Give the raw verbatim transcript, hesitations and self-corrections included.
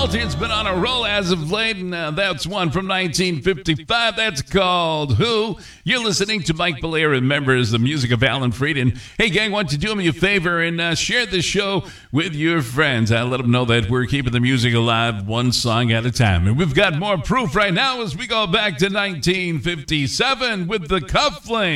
Salty. It's been on a roll as of late, and uh, that's one from nineteen fifty-five. That's called Who. You're listening to Mike Belair and members the music of Alan Freed. And hey, gang, why don't you do me a favor and uh, share this show with your friends? Uh, let them know that we're keeping the music alive one song at a time. And we've got more proof right now as we go back to nineteen fifty-seven with the Cufflinks.